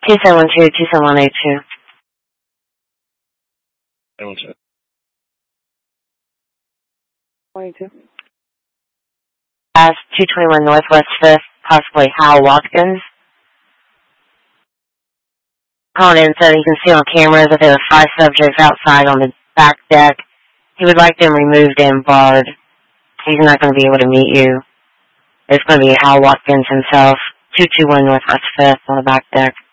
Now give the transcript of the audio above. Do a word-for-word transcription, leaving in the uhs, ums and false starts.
two seven one two, two seven one eight two. I want to. twenty-two. As two twenty-one Northwest fifth, possibly Hal Watkins. Called in said he can see on camera that there are five subjects outside on the back deck. He would like them removed and barred. He's not going to be able to meet you. It's going to be Hal Watkins himself, two twenty-one Northwest fifth on the back deck.